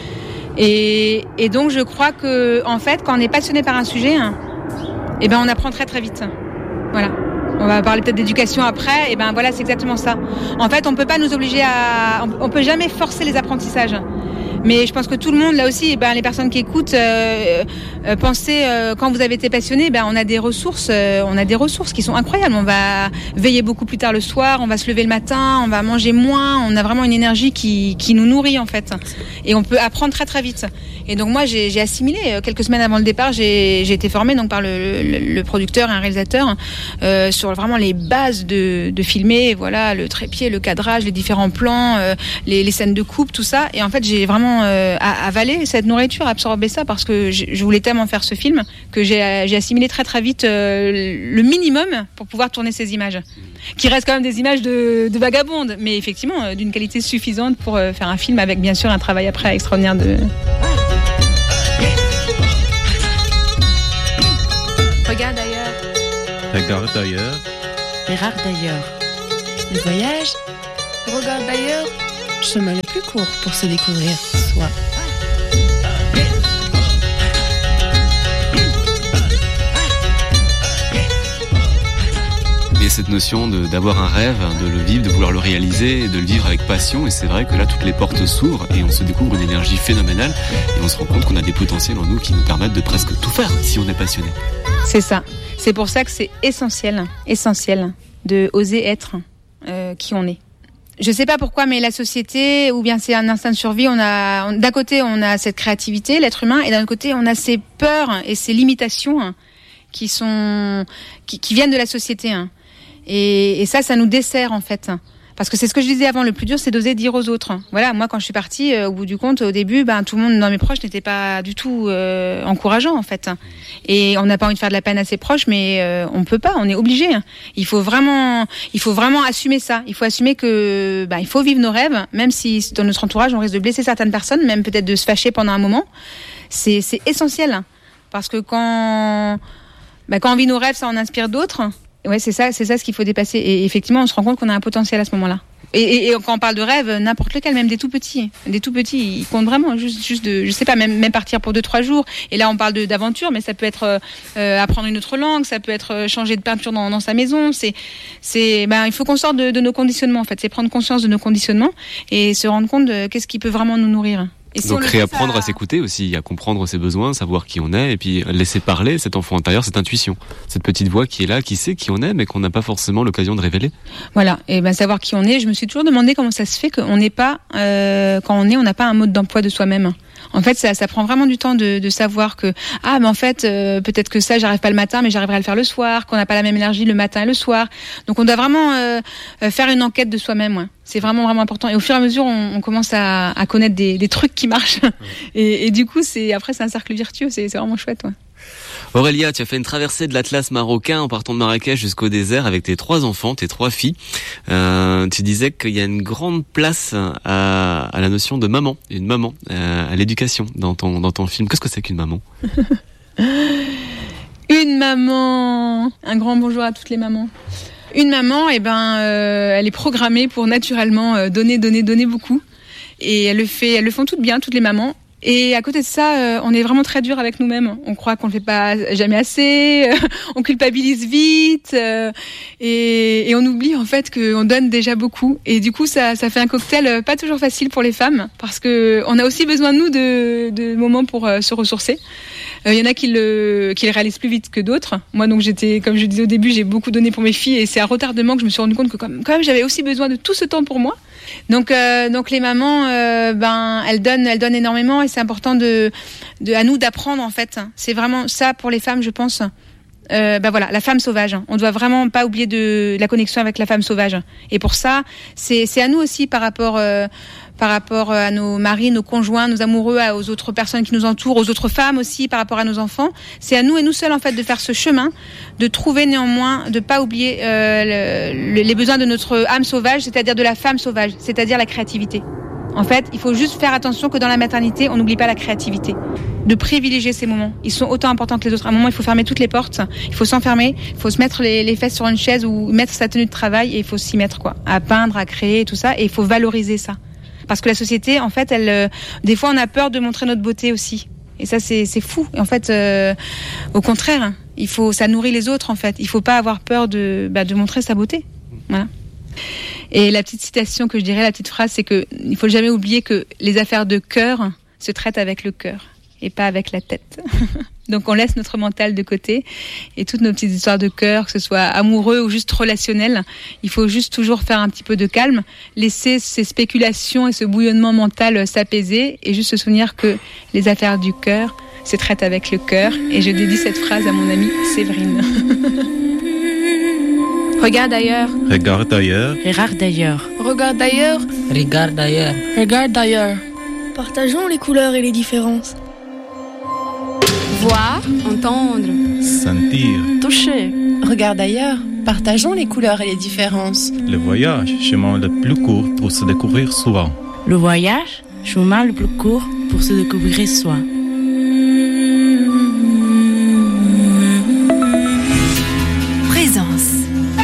Et et donc je crois que en fait quand on est passionné par un sujet, hein, et ben on apprend très très vite. Voilà. On va parler peut-être d'éducation après. Et ben voilà, c'est exactement ça. En fait, on peut pas nous obliger à, on peut jamais forcer les apprentissages. Mais je pense que tout le monde, là aussi, eh ben, les personnes qui écoutent, euh, euh, pensez, euh, quand vous avez été passionné, ben, on a des ressources, euh, on a des ressources qui sont incroyables. On va veiller beaucoup plus tard le soir, on va se lever le matin, on va manger moins, on a vraiment une énergie qui, qui nous nourrit, en fait. Et on peut apprendre très, très vite. Et donc, moi, j'ai, j'ai assimilé, quelques semaines avant le départ, j'ai, j'ai été formée, donc, par le, le, le producteur et un réalisateur, euh, sur vraiment les bases de, de filmer, voilà, le trépied, le cadrage, les différents plans, euh, les, les scènes de coupe, tout ça. Et en fait, j'ai vraiment vraiment euh, avaler cette nourriture, absorber ça, parce que je, je voulais tellement faire ce film que j'ai, j'ai assimilé très très vite euh, le minimum pour pouvoir tourner ces images, qui restent quand même des images de, de vagabondes, mais effectivement euh, d'une qualité suffisante pour euh, faire un film avec bien sûr un travail après extraordinaire de... Regarde ailleurs. Regarde ailleurs. Regarde d'ailleurs. Le voyage, Regarde ailleurs. chemin le plus court pour se découvrir soi. Il y a cette notion de, d'avoir un rêve, de le vivre, de vouloir le réaliser, de le vivre avec passion. Et c'est vrai que là, toutes les portes s'ouvrent et on se découvre une énergie phénoménale. Et on se rend compte qu'on a des potentiels en nous qui nous permettent de presque tout faire si on est passionné. C'est ça. C'est pour ça que c'est essentiel, essentiel de oser être euh, qui on est. Je sais pas pourquoi, mais la société, ou bien c'est un instinct de survie, on a, on, d'un côté, on a cette créativité, l'être humain, et d'un autre côté, on a ces peurs et ces limitations hein, qui sont, qui, qui viennent de la société. Hein. Et, et ça, ça nous dessert, en fait. Parce que c'est ce que je disais avant, le plus dur, c'est d'oser dire aux autres. Voilà, moi, quand je suis partie, euh, au bout du compte, au début, ben, tout le monde dans mes proches n'était pas du tout euh, encourageant, en fait. Et on n'a pas envie de faire de la peine à ses proches, mais euh, on peut pas, on est obligé. Il faut vraiment, il faut vraiment assumer ça. Il faut assumer que, ben, il faut vivre nos rêves, même si dans notre entourage, on risque de blesser certaines personnes, même peut-être de se fâcher pendant un moment. C'est, c'est essentiel. Parce que quand, ben, quand on vit nos rêves, ça en inspire d'autres. Ouais, c'est ça, c'est ça ce qu'il faut dépasser. Et effectivement, on se rend compte qu'on a un potentiel à ce moment-là. Et, et, et quand on parle de rêve, n'importe lequel, même des tout petits, des tout petits, ils comptent vraiment. Juste, juste de, je sais pas, même, même partir pour deux, trois jours. Et là, on parle de, d'aventure, mais ça peut être euh, apprendre une autre langue, ça peut être changer de peinture dans, dans sa maison. C'est, c'est, ben, il faut qu'on sorte de, de nos conditionnements. En fait, c'est prendre conscience de nos conditionnements et se rendre compte de qu'est-ce qui peut vraiment nous nourrir. Et si donc réapprendre à... à s'écouter aussi, à comprendre ses besoins, savoir qui on est, et puis laisser parler cet enfant intérieur, cette intuition, cette petite voix qui est là, qui sait qui on est, mais qu'on n'a pas forcément l'occasion de révéler. Voilà, et ben savoir qui on est. Je me suis toujours demandé comment ça se fait qu'on n'est pas, euh, quand on est, on n'a pas un mode d'emploi de soi-même. En fait, ça, ça prend vraiment du temps de, de savoir que ah, mais en fait, euh, peut-être que ça, j'arrive pas le matin, mais j'arriverai à le faire le soir. Qu'on n'a pas la même énergie le matin et le soir. Donc, on doit vraiment euh, faire une enquête de soi-même. Ouais. C'est vraiment vraiment important. Et au fur et à mesure, on, on commence à, à connaître des, des trucs qui marchent. Et, et du coup, c'est après, c'est un cercle vertueux. C'est, c'est vraiment chouette. Ouais. Aurélia, tu as fait une traversée de l'Atlas marocain en partant de Marrakech jusqu'au désert avec tes trois enfants, tes trois filles. Euh, tu disais qu'il y a une grande place à, à la notion de maman, une maman, euh, à l'éducation dans ton, dans ton film. Qu'est-ce que c'est qu'une maman ? Une maman. Un grand bonjour à toutes les mamans. Une maman, eh ben, euh, elle est programmée pour naturellement euh, donner, donner, donner beaucoup. Et elle le fait, elles le font toutes bien, toutes les mamans. Et à côté de ça, euh, on est vraiment très dur avec nous-mêmes. On croit qu'on ne fait pas jamais assez, euh, on culpabilise vite, euh, et, et on oublie en fait qu'on donne déjà beaucoup. Et du coup, ça, ça fait un cocktail pas toujours facile pour les femmes, parce que on a aussi besoin de nous de, de moments pour euh, se ressourcer. Il euh, y en a qui le, qui le réalisent plus vite que d'autres. Moi, donc, j'étais, comme je disais au début, j'ai beaucoup donné pour mes filles, et c'est à retardement que je me suis rendu compte que quand même, quand même j'avais aussi besoin de tout ce temps pour moi. Donc, euh, donc les mamans, euh, ben, elles donnent, elles donnent énormément, et c'est important de, de, à nous d'apprendre en fait. C'est vraiment ça pour les femmes, je pense. Euh, ben voilà, la femme sauvage. On doit vraiment pas oublier de, de la connexion avec la femme sauvage. Et pour ça, c'est, c'est à nous aussi par rapport, euh, par rapport à nos maris, nos conjoints, nos amoureux, aux autres personnes qui nous entourent, aux autres femmes aussi, par rapport à nos enfants. C'est à nous et nous seuls en fait de faire ce chemin, de trouver néanmoins, de pas oublier euh, le, les besoins de notre âme sauvage, c'est-à-dire de la femme sauvage, c'est-à-dire la créativité. En fait, il faut juste faire attention que dans la maternité, on n'oublie pas la créativité. De privilégier ces moments. Ils sont autant importants que les autres. À un moment, il faut fermer toutes les portes. Il faut s'enfermer. Il faut se mettre les, les fesses sur une chaise ou mettre sa tenue de travail, et il faut s'y mettre, quoi. À peindre, à créer, tout ça. Et il faut valoriser ça. Parce que la société, en fait, elle, euh, des fois, on a peur de montrer notre beauté aussi. Et ça, c'est, c'est fou. Et en fait, euh, au contraire, il faut, ça nourrit les autres, en fait. Il faut pas avoir peur de, bah, de montrer sa beauté. Voilà. Et la petite citation que je dirais, la petite phrase, c'est que il faut jamais oublier que les affaires de cœur se traitent avec le cœur et pas avec la tête. Donc on laisse notre mental de côté, et toutes nos petites histoires de cœur, que ce soit amoureux ou juste relationnel, il faut juste toujours faire un petit peu de calme, laisser ces spéculations et ce bouillonnement mental s'apaiser, et juste se souvenir que les affaires du cœur se traitent avec le cœur. Et je dédie cette phrase à mon amie Séverine. Regarde ailleurs. Regarde ailleurs. Regarde d'ailleurs. Regarde ailleurs. Regarde ailleurs. Regarde d'ailleurs. Partageons les couleurs et les différences. Voir, entendre, sentir. Toucher. Regard d'ailleurs. Partageons les couleurs et les différences. Le voyage, chemin le plus court pour se découvrir soi. Le voyage, chemin le plus court pour se découvrir soi. Présence.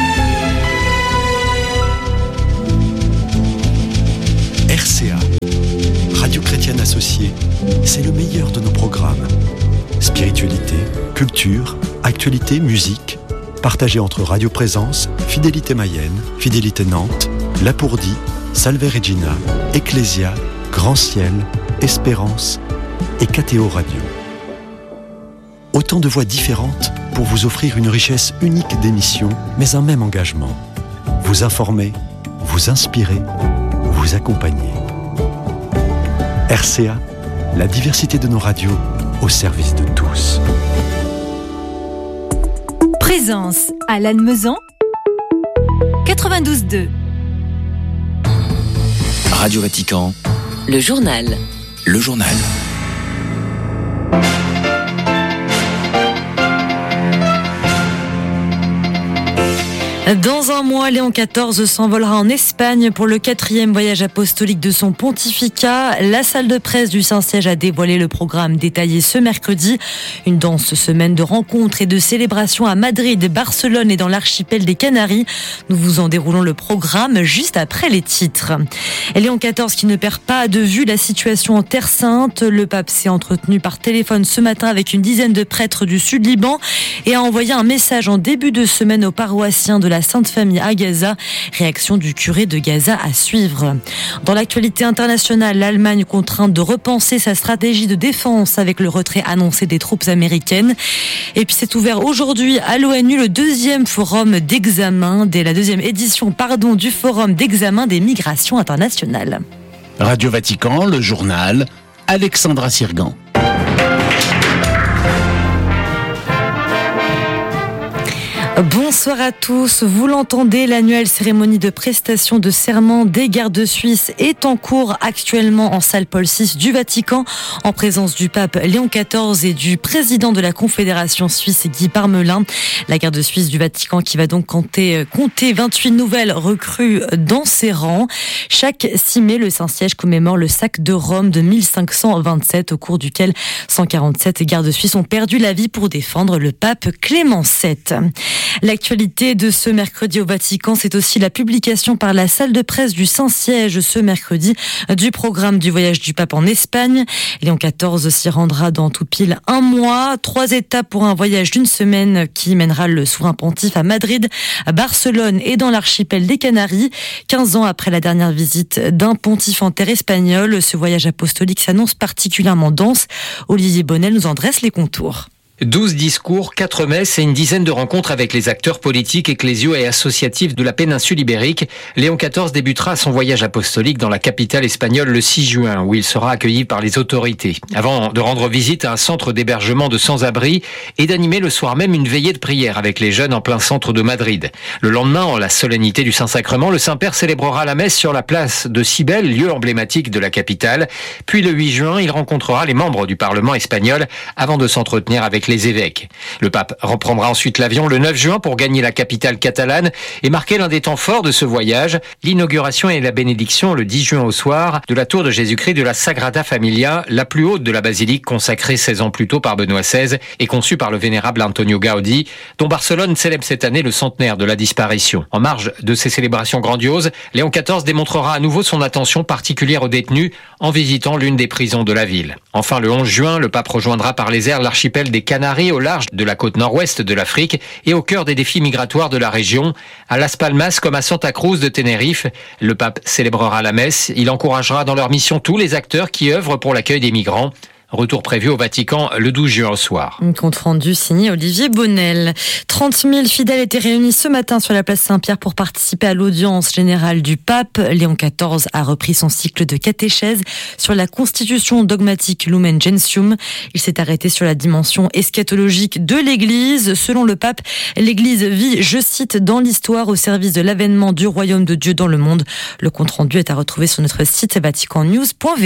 R C A, Radio Chrétienne Associée, c'est le meilleur de nos programmes. Spiritualité, culture, actualité, musique, partagé entre Radio Présence, Fidélité Mayenne, Fidélité Nantes, Lapourdie, Salve Regina, Ecclésia, Grand Ciel, Espérance et K T O Radio. Autant de voix différentes pour vous offrir une richesse unique d'émissions, mais un même engagement. Vous informer, vous inspirer, vous accompagner. R C A, la diversité de nos radios au service de tous. Présence à Lannemezan, quatre-vingt-douze deux. Radio Vatican. Le journal. Le journal. Dans un mois, Léon quatorze s'envolera en Espagne pour le quatrième voyage apostolique de son pontificat. La salle de presse du Saint-Siège a dévoilé le programme détaillé ce mercredi. Une dense semaine de rencontres et de célébrations à Madrid, Barcelone et dans l'archipel des Canaries. Nous vous en déroulons le programme juste après les titres. Et Léon quatorze qui ne perd pas de vue la situation en Terre Sainte. Le pape s'est entretenu par téléphone ce matin avec une dizaine de prêtres du Sud-Liban et a envoyé un message en début de semaine aux paroissiens de la Sainte Famille à Gaza. Réaction du curé de Gaza à suivre. Dans l'actualité internationale, l'Allemagne contrainte de repenser sa stratégie de défense avec le retrait annoncé des troupes américaines. Et puis c'est ouvert aujourd'hui à l'ONU le deuxième forum d'examen, dès la deuxième édition pardon, du forum d'examen des migrations internationales. Radio Vatican, le journal, Alexandra Sirgan. Bonsoir à tous. Vous l'entendez, l'annuelle cérémonie de prestation de serment des gardes suisses est en cours actuellement en salle Paul six du Vatican, en présence du pape Léon quatorze et du président de la Confédération suisse Guy Parmelin. La garde suisse du Vatican qui va donc compter, compter vingt-huit nouvelles recrues dans ses rangs. Chaque six mai, le Saint-Siège commémore le sac de Rome de mille cinq cent vingt-sept, au cours duquel cent quarante-sept gardes suisses ont perdu la vie pour défendre le pape Clément sept. L'actualité de ce mercredi au Vatican, c'est aussi la publication par la salle de presse du Saint-Siège ce mercredi du programme du voyage du pape en Espagne. Léon quatorze s'y rendra dans tout pile un mois. Trois étapes pour un voyage d'une semaine qui mènera le souverain pontife à Madrid, à Barcelone et dans l'archipel des Canaries. quinze ans après la dernière visite d'un pontife en terre espagnole, ce voyage apostolique s'annonce particulièrement dense. Olivier Bonnel nous en dresse les contours. douze discours, quatre messes et une dizaine de rencontres avec les acteurs politiques, ecclésiaux et associatifs de la péninsule ibérique. Léon quatorze débutera son voyage apostolique dans la capitale espagnole le six juin, où il sera accueilli par les autorités, avant de rendre visite à un centre d'hébergement de sans-abri et d'animer le soir même une veillée de prière avec les jeunes en plein centre de Madrid. Le lendemain, en la solennité du Saint-Sacrement, le Saint-Père célébrera la messe sur la place de Cibel, lieu emblématique de la capitale. Puis le huit juin, il rencontrera les membres du Parlement espagnol avant de s'entretenir avec les évêques. Le pape reprendra ensuite l'avion le neuf juin pour gagner la capitale catalane et marquer l'un des temps forts de ce voyage, l'inauguration et la bénédiction le dix juin au soir de la tour de Jésus-Christ de la Sagrada Familia, la plus haute de la basilique consacrée seize ans plus tôt par Benoît seize et conçue par le vénérable Antonio Gaudi, dont Barcelone célèbre cette année le centenaire de la disparition. En marge de ces célébrations grandioses, Léon quatorze démontrera à nouveau son attention particulière aux détenus en visitant l'une des prisons de la ville. Enfin, le onze juin, le pape rejoindra par les airs l'archipel des Canaries au large de la côte nord-ouest de l'Afrique et au cœur des défis migratoires de la région. À Las Palmas comme à Santa Cruz de Tenerife, le pape célébrera la messe. Il encouragera dans leur mission tous les acteurs qui œuvrent pour l'accueil des migrants. Retour prévu au Vatican le douze juin au soir. Un compte rendu signé Olivier Bonnel. trente mille fidèles étaient réunis ce matin sur la place Saint-Pierre pour participer à l'audience générale du pape. Léon quatorze a repris son cycle de catéchèse sur la constitution dogmatique Lumen Gentium. Il s'est arrêté sur la dimension eschatologique de l'Église. Selon le pape, l'Église vit, je cite, dans l'histoire au service de l'avènement du royaume de Dieu dans le monde. Le compte rendu est à retrouver sur notre site vatican news point v a.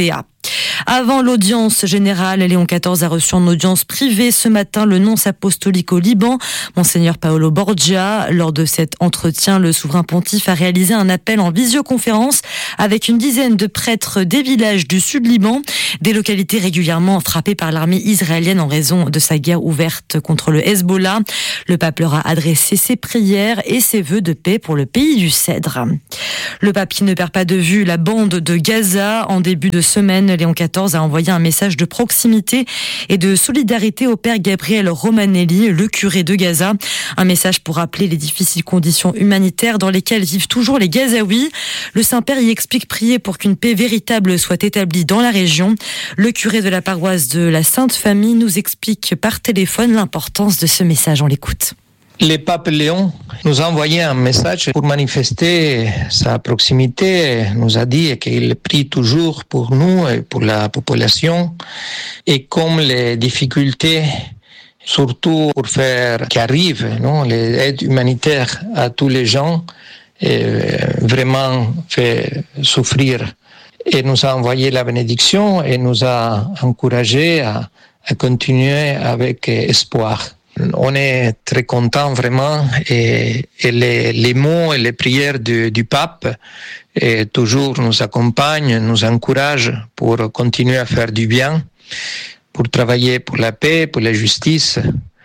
Avant l'audience générale, Léon quatorze a reçu en audience privée ce matin le nonce apostolique au Liban, Monseigneur Paolo Borgia. Lors de cet entretien, le souverain pontife a réalisé un appel en visioconférence avec une dizaine de prêtres des villages du sud Liban, des localités régulièrement frappées par l'armée israélienne en raison de sa guerre ouverte contre le Hezbollah. Le pape leur a adressé ses prières et ses vœux de paix pour le pays du Cèdre. Le pape qui ne perd pas de vue la bande de Gaza. En début de semaine, Léon quatorze a envoyé un message de proximité et de solidarité au père Gabriel Romanelli, le curé de Gaza. Un message pour rappeler les difficiles conditions humanitaires dans lesquelles vivent toujours les Gazaouis. Le Saint-Père y explique prier pour qu'une paix véritable soit établie dans la région. Le curé de la paroisse de la Sainte Famille nous explique par téléphone l'importance de ce message. On l'écoute. Le pape Léon nous a envoyé un message pour manifester sa proximité. Il nous a dit qu'il prie toujours pour nous et pour la population. Et comme les difficultés, surtout pour faire qu'arrive, non, les aides humanitaires à tous les gens, euh, vraiment fait souffrir. Et nous a envoyé la bénédiction et nous a encouragé à, à continuer avec espoir. On est très content vraiment et, et les, les mots et les prières du, du pape et toujours nous accompagnent, nous encouragent pour continuer à faire du bien, pour travailler pour la paix, pour la justice.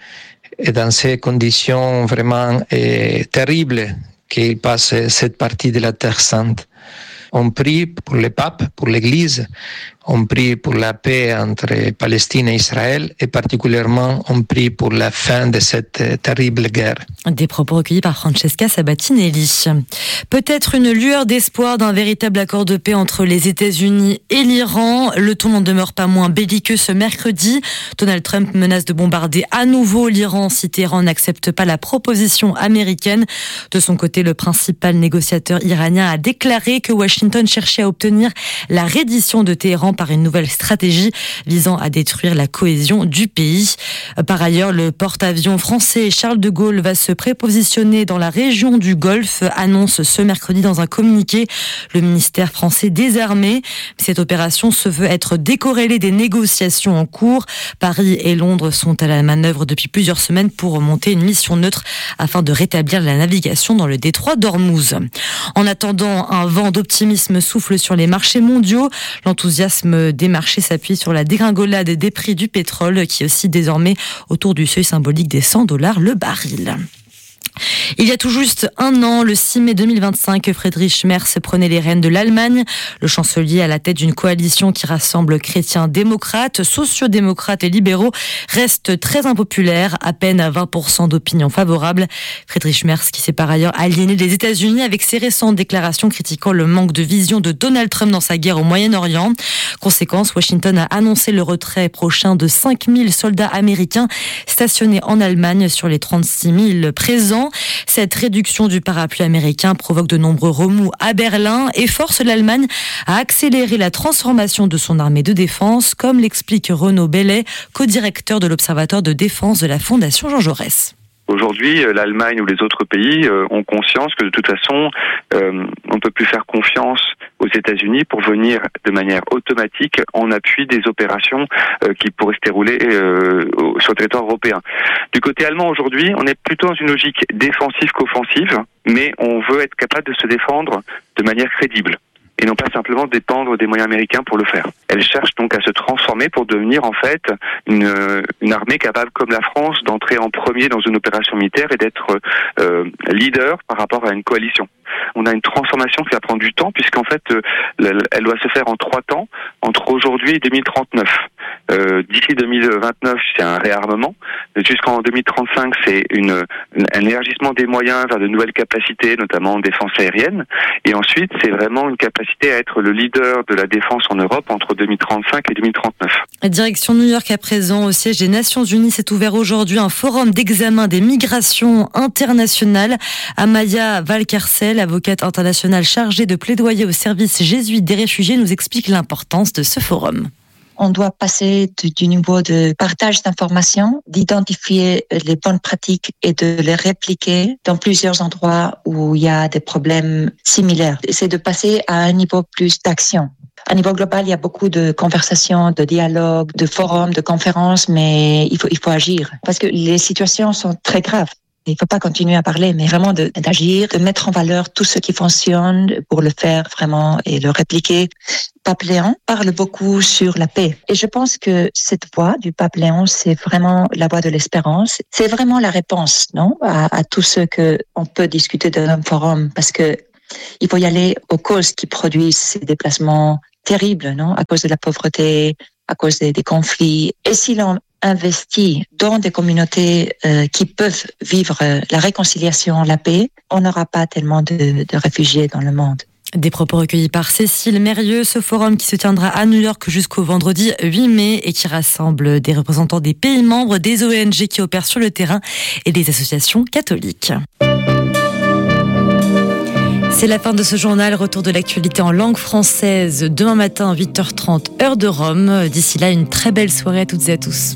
Et dans ces conditions vraiment et terribles qu'il passe cette partie de la Terre Sainte. On prie pour le pape, pour l'Église, on prie pour la paix entre Palestine et Israël et particulièrement on prie pour la fin de cette terrible guerre. Des propos recueillis par Francesca Sabatinelli. Peut-être une lueur d'espoir d'un véritable accord de paix entre les États-Unis et l'Iran. Le ton n'en demeure pas moins belliqueux ce mercredi. Donald Trump menace de bombarder à nouveau l'Iran si Téhéran n'accepte pas la proposition américaine. De son côté, le principal négociateur iranien a déclaré que Washington cherchait à obtenir la reddition de Téhéran par une nouvelle stratégie visant à détruire la cohésion du pays. Par ailleurs, le porte-avions français Charles de Gaulle va se prépositionner dans la région du Golfe, annonce ce mercredi dans un communiqué le ministère français des Armées. Cette opération se veut être décorrélée des négociations en cours. Paris et Londres sont à la manœuvre depuis plusieurs semaines pour monter une mission neutre afin de rétablir la navigation dans le détroit d'Ormuz. En attendant, un vent d'optimisme souffle sur les marchés mondiaux. L'enthousiasme des marchés s'appuie sur la dégringolade des prix du pétrole qui oscille désormais autour du seuil symbolique des cent dollars le baril. Il y a tout juste un an, le six mai deux mille vingt-cinq, Friedrich Merz prenait les rênes de l'Allemagne. Le chancelier à la tête d'une coalition qui rassemble chrétiens démocrates, sociodémocrates et libéraux reste très impopulaire, à peine à vingt pour cent d'opinion favorable. Friedrich Merz qui s'est par ailleurs aliéné des États-Unis avec ses récentes déclarations critiquant le manque de vision de Donald Trump dans sa guerre au Moyen-Orient. Conséquence, Washington a annoncé le retrait prochain de cinq mille soldats américains stationnés en Allemagne sur les trente-six mille présents. Cette réduction du parapluie américain provoque de nombreux remous à Berlin et force l'Allemagne à accélérer la transformation de son armée de défense, comme l'explique Renaud Bellet, co-directeur de l'Observatoire de défense de la Fondation Jean Jaurès. Aujourd'hui, l'Allemagne ou les autres pays euh, ont conscience que de toute façon, euh, on ne peut plus faire confiance aux États-Unis pour venir de manière automatique en appui des opérations euh, qui pourraient se dérouler euh, sur le territoire européen. Du côté allemand aujourd'hui, on est plutôt dans une logique défensive qu'offensive, mais on veut être capable de se défendre de manière crédible et non pas simplement dépendre des moyens américains pour le faire. Elle cherche donc à se transformer pour devenir en fait une, une armée capable, comme la France, d'entrer en premier dans une opération militaire et d'être euh, leader par rapport à une coalition. On a une transformation qui va prendre du temps puisqu'en fait euh, elle doit se faire en trois temps entre aujourd'hui et deux mille trente-neuf. Euh, d'ici deux mille vingt-neuf, c'est un réarmement. Jusqu'en deux mille trente-cinq, c'est une, une, un élargissement des moyens vers de nouvelles capacités, notamment en défense aérienne. Et ensuite, c'est vraiment une capacité à être le leader de la défense en Europe entre deux mille trente-cinq et deux mille trente-neuf. Direction New York à présent, au siège des Nations Unies, s'est ouvert aujourd'hui un forum d'examen des migrations internationales. Amaya Valcarcel, avocate internationale chargée de plaidoyer au service jésuite des réfugiés, nous explique l'importance de ce forum. On doit passer du niveau de partage d'informations, d'identifier les bonnes pratiques et de les répliquer dans plusieurs endroits où il y a des problèmes similaires. C'est de passer à un niveau plus d'action. À niveau global, il y a beaucoup de conversations, de dialogues, de forums, de conférences, mais il faut, il faut agir. Parce que les situations sont très graves. Il ne faut pas continuer à parler, mais vraiment de, d'agir, de mettre en valeur tout ce qui fonctionne pour le faire vraiment et le répliquer. Pape Léon parle beaucoup sur la paix. Et je pense que cette voix du Pape Léon, c'est vraiment la voix de l'espérance. C'est vraiment la réponse, non, à, à tout ce qu'on peut discuter dans un forum. Parce que il faut y aller aux causes qui produisent ces déplacements terribles, non, à cause de la pauvreté, à cause des, des conflits. Et si l'on investit dans des communautés euh, qui peuvent vivre euh, la réconciliation, la paix, on n'aura pas tellement de, de réfugiés dans le monde. Des propos recueillis par Cécile Mérieux, ce forum qui se tiendra à New York jusqu'au vendredi huit mai et qui rassemble des représentants des pays membres, des O N G qui opèrent sur le terrain et des associations catholiques. C'est la fin de ce journal. Retour de l'actualité en langue française demain matin, huit heures trente, heure de Rome. D'ici là, une très belle soirée à toutes et à tous.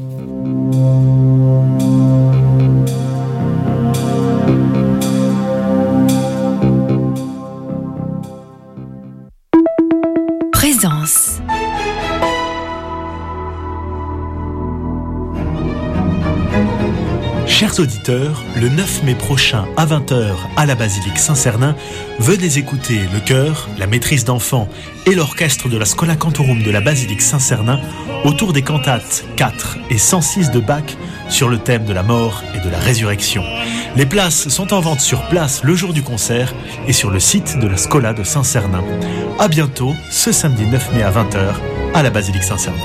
Présence. Chers auditeurs, le neuf mai prochain à vingt heures à la basilique Saint-Cernin, venez écouter le chœur, la maîtrise d'enfants et l'orchestre de la Schola Cantorum de la basilique Saint-Cernin autour des cantates quatre et cent six de Bach sur le thème de la mort et de la résurrection. Les places sont en vente sur place le jour du concert et sur le site de la Schola de Saint-Cernin. À bientôt, ce samedi neuf mai à vingt heures à la basilique Saint-Cernin.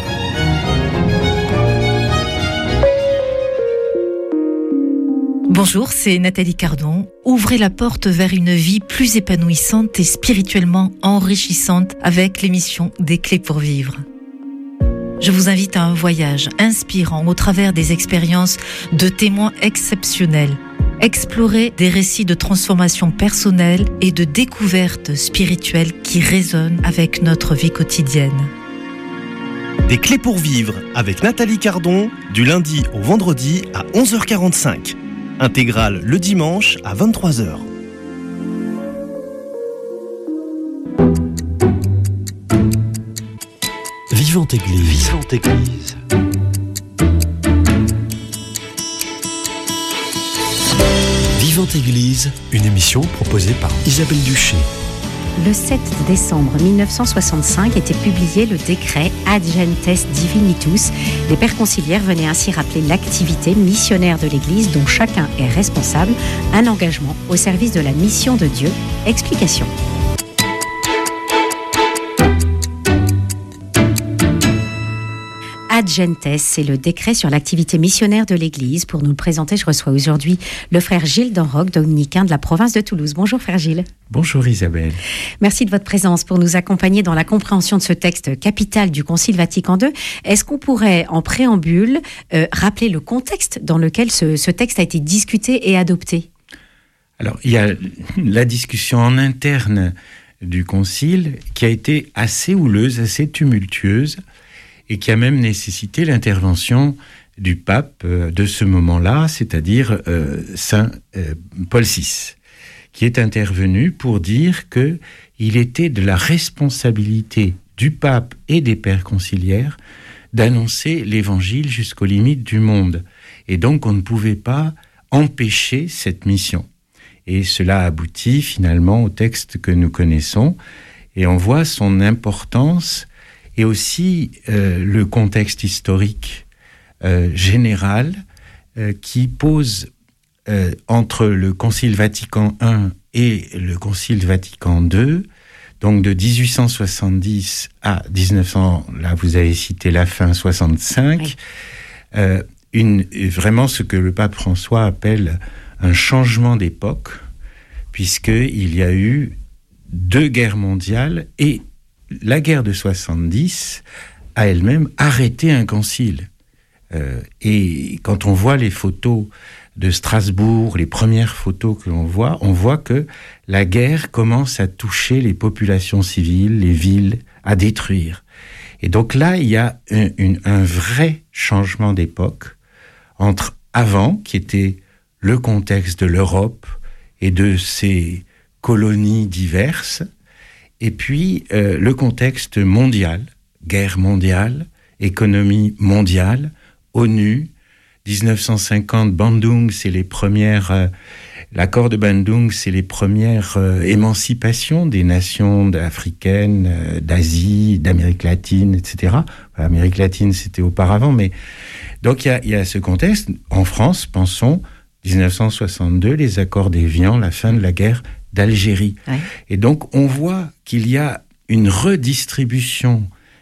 Bonjour, c'est Nathalie Cardon. Ouvrez la porte vers une vie plus épanouissante et spirituellement enrichissante avec l'émission Des Clés pour Vivre. Je vous invite à un voyage inspirant au travers des expériences de témoins exceptionnels. Explorer des récits de transformation personnelle et de découverte spirituelle qui résonnent avec notre vie quotidienne. Des Clés pour Vivre avec Nathalie Cardon, du lundi au vendredi à onze heures quarante-cinq. Intégrale le dimanche à vingt-trois heures. Vivante Église. Vivante Église. Vivante Église, une émission proposée par Isabelle Duché. Le sept décembre mille neuf cent soixante-cinq était publié le décret Ad Gentes Divinitus. Les pères conciliaires venaient ainsi rappeler l'activité missionnaire de l'Église dont chacun est responsable, un engagement au service de la mission de Dieu. Explication. Ad Gentes, c'est le décret sur l'activité missionnaire de l'Église. Pour nous le présenter, je reçois aujourd'hui le frère Gilles d'Enroc, dominicain de la province de Toulouse. Bonjour frère Gilles. Bonjour Isabelle. Merci de votre présence pour nous accompagner dans la compréhension de ce texte capital du Concile Vatican deux. Est-ce qu'on pourrait, en préambule, euh, rappeler le contexte dans lequel ce, ce texte a été discuté et adopté ? Alors, il y a la discussion en interne du Concile qui a été assez houleuse, assez tumultueuse, et qui a même nécessité l'intervention du pape euh, de ce moment-là, c'est-à-dire euh, Saint euh, Paul six, qui est intervenu pour dire que il était de la responsabilité du pape et des pères conciliaires d'annoncer l'évangile jusqu'aux limites du monde. Et donc, on ne pouvait pas empêcher cette mission. Et cela aboutit finalement au texte que nous connaissons, et on voit son importance et aussi euh, le contexte historique euh, général euh, qui pose euh, entre le Concile Vatican un et le Concile Vatican deux, donc de dix-huit cent soixante-dix à dix-neuf cents, là vous avez cité la fin soixante-cinq, oui. euh, une, vraiment ce que le pape François appelle un changement d'époque, puisqu'il y a eu deux guerres mondiales et la guerre de soixante-dix a elle-même arrêté un concile. Euh, et quand on voit les photos de Strasbourg, les premières photos que l'on voit, on voit que la guerre commence à toucher les populations civiles, les villes, à détruire. Et donc là, il y a un, une, un vrai changement d'époque entre avant, qui était le contexte de l'Europe et de ses colonies diverses, Et puis, euh, le contexte mondial, guerre mondiale, économie mondiale, ONU, dix-neuf cent cinquante, Bandung, c'est les premières... Euh, l'accord de Bandung, c'est les premières euh, émancipations des nations africaines, euh, d'Asie, d'Amérique latine, et cetera. Enfin, Amérique latine, c'était auparavant, mais... Donc, il y a, y a ce contexte. En France, pensons, dix-neuf cent soixante-deux, les accords d'Évian, la fin de la guerre d'Algérie. Ouais. Et donc, on voit qu'il y a une redistribution